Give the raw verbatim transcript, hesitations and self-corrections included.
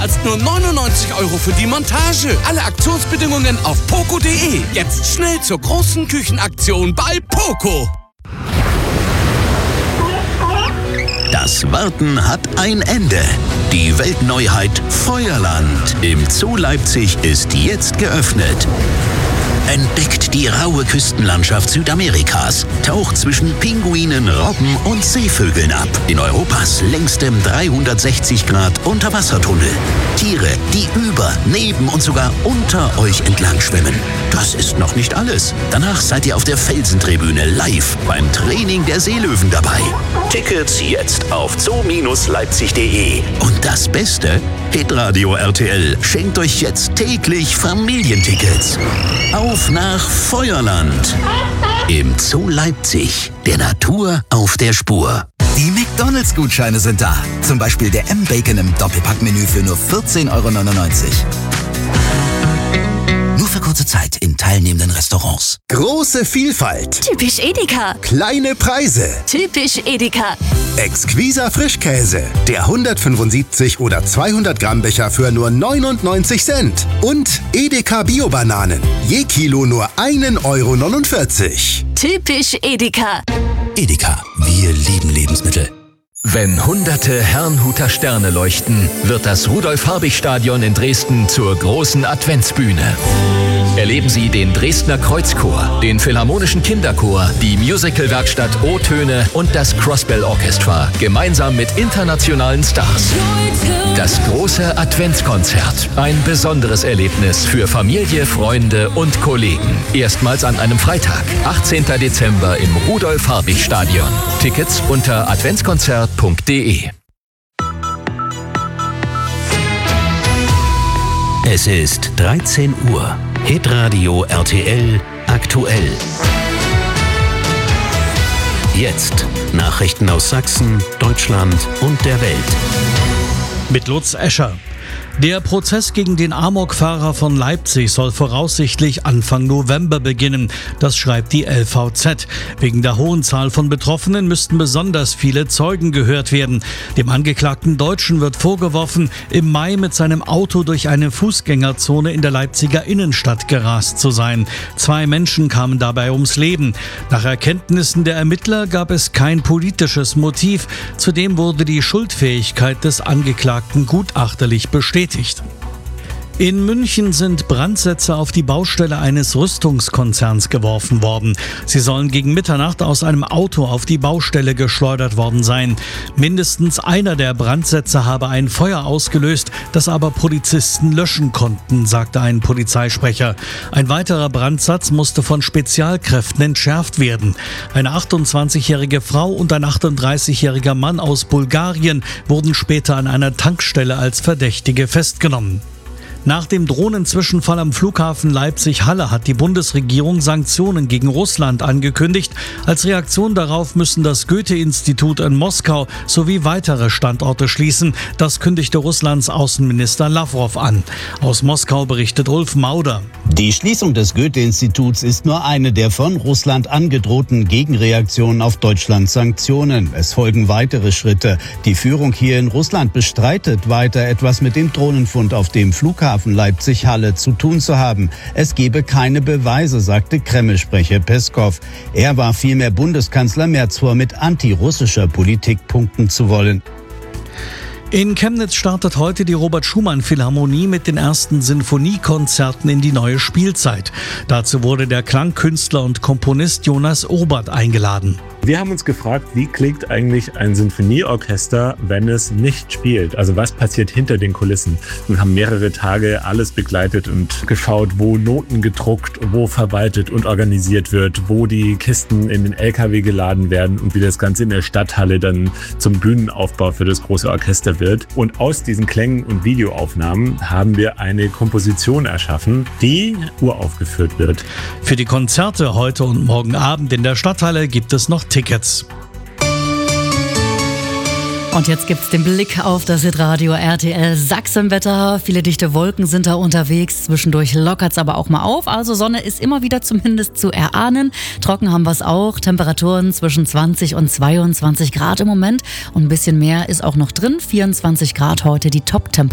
zahlst nur neunundneunzig Euro für die Montage. Alle Aktionsbedingungen auf poco punkt de. Jetzt schnell zur großen Küchenaktion bei Poco. Das Warten hat ein Ende. Die Weltneuheit Feuerland im Zoo Leipzig ist jetzt geöffnet. Entdeckt die raue Küstenlandschaft Südamerikas, taucht zwischen Pinguinen, Robben und Seevögeln ab in Europas längstem dreihundertsechzig Grad Unterwassertunnel. Tiere, die über, neben und sogar unter euch entlang schwimmen. Das ist noch nicht alles. Danach seid ihr auf der Felsentribüne live beim Training der Seelöwen dabei. Tickets jetzt auf zoo Bindestrich leipzig punkt de. Und das Beste? Hitradio R T L schenkt euch jetzt täglich Familientickets. Auf nach Feuerland. Im Zoo Leipzig. Der Natur auf der Spur. Die McDonalds-Gutscheine sind da. Zum Beispiel der M-Bacon im Doppelpackmenü für nur vierzehn Euro neunundneunzig. Nur für kurze Zeit in teilnehmenden Restaurants. Große Vielfalt. Typisch Edeka. Kleine Preise. Typisch Edeka. Exquiser Frischkäse. Der hundertfünfundsiebzig oder zweihundert Gramm Becher für nur neunundneunzig Cent. Und Edeka Bio-Bananen. Je Kilo nur ein Euro neunundvierzig. Typisch Edeka. Edeka, wir lieben Lebensmittel. Wenn hunderte Herrnhuter Sterne leuchten, wird das Rudolf-Habich-Stadion in Dresden zur großen Adventsbühne. Erleben Sie den Dresdner Kreuzchor, den Philharmonischen Kinderchor, die Musicalwerkstatt O-Töne und das Crossbell Orchestra gemeinsam mit internationalen Stars. Das große Adventskonzert. Ein besonderes Erlebnis für Familie, Freunde und Kollegen. Erstmals an einem Freitag, achtzehnten Dezember im Rudolf-Habich-Stadion. Tickets unter adventskonzert punkt de. Es ist dreizehn Uhr. Hitradio R T L aktuell. Jetzt Nachrichten aus Sachsen, Deutschland und der Welt. Mit Lutz Escher. Der Prozess gegen den Amokfahrer von Leipzig soll voraussichtlich Anfang November beginnen. Das schreibt die L V Z. Wegen der hohen Zahl von Betroffenen müssten besonders viele Zeugen gehört werden. Dem angeklagten Deutschen wird vorgeworfen, im Mai mit seinem Auto durch eine Fußgängerzone in der Leipziger Innenstadt gerast zu sein. Zwei Menschen kamen dabei ums Leben. Nach Erkenntnissen der Ermittler gab es kein politisches Motiv. Zudem wurde die Schuldfähigkeit des Angeklagten gutachterlich bestätigt. In München sind Brandsätze auf die Baustelle eines Rüstungskonzerns geworfen worden. Sie sollen gegen Mitternacht aus einem Auto auf die Baustelle geschleudert worden sein. Mindestens einer der Brandsätze habe ein Feuer ausgelöst, das aber Polizisten löschen konnten, sagte ein Polizeisprecher. Ein weiterer Brandsatz musste von Spezialkräften entschärft werden. Eine achtundzwanzigjährige Frau und ein achtunddreißigjähriger Mann aus Bulgarien wurden später an einer Tankstelle als Verdächtige festgenommen. Nach dem Drohnenzwischenfall am Flughafen Leipzig-Halle hat die Bundesregierung Sanktionen gegen Russland angekündigt. Als Reaktion darauf müssen das Goethe-Institut in Moskau sowie weitere Standorte schließen. Das kündigte Russlands Außenminister Lavrov an. Aus Moskau berichtet Ulf Mauder. Die Schließung des Goethe-Instituts ist nur eine der von Russland angedrohten Gegenreaktionen auf Deutschlands Sanktionen. Es folgen weitere Schritte. Die Führung hier in Russland bestreitet weiter, etwas mit dem Drohnenfund auf dem Flughafen Leipzig-Halle zu tun zu haben. Es gebe keine Beweise, sagte Kreml-Sprecher Peskow. Er warf vielmehr Bundeskanzler Merz vor, mit antirussischer Politik punkten zu wollen. In Chemnitz startet heute die Robert-Schumann-Philharmonie mit den ersten Sinfoniekonzerten in die neue Spielzeit. Dazu wurde der Klangkünstler und Komponist Jonas Urbert eingeladen. Wir haben uns gefragt, wie klingt eigentlich ein Sinfonieorchester, wenn es nicht spielt? Also was passiert hinter den Kulissen? Wir haben mehrere Tage alles begleitet und geschaut, wo Noten gedruckt, wo verwaltet und organisiert wird, wo die Kisten in den L K W geladen werden und wie das Ganze in der Stadthalle dann zum Bühnenaufbau für das große Orchester wird. Und aus diesen Klängen und Videoaufnahmen haben wir eine Komposition erschaffen, die uraufgeführt wird. Für die Konzerte heute und morgen Abend in der Stadthalle gibt es noch Tickets. Und jetzt gibt's den Blick auf das Hitradio R T L Sachsenwetter. Viele dichte Wolken sind da unterwegs. Zwischendurch lockert's aber auch mal auf. Also Sonne ist immer wieder zumindest zu erahnen. Trocken haben wir's auch. Temperaturen zwischen zwanzig und zweiundzwanzig Grad im Moment. Und ein bisschen mehr ist auch noch drin. vierundzwanzig Grad heute die Top-Temperatur.